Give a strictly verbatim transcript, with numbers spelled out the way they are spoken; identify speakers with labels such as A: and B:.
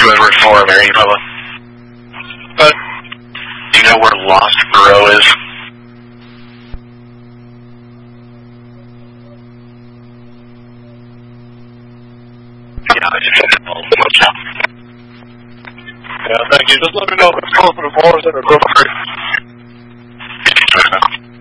A: you ever for American Public?
B: But
A: do you know where Lost Burrow is? Yeah, I just said I'll watch out.
B: Yeah, thank you. Just let me know if it's close to the forest or